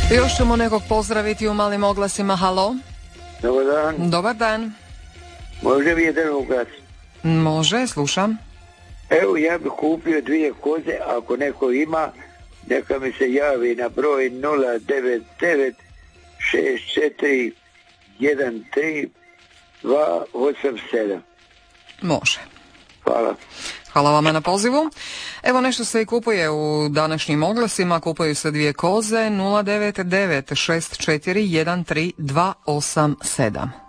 Još ćemo nekog pozdraviti u malim oglasima. Halo? Dobar dan. Dobar dan. Može mi jedan oglas? Može, slušam. Evo, ja bih kupio 2 koze, ako neko ima, neka mi se javi na broj 099 64 13 287. Može. Hvala. Hvala vama na pozivu. Evo nešto se i kupuje u današnjim oglasima. Kupuju se 2 koze 099 64 13 287.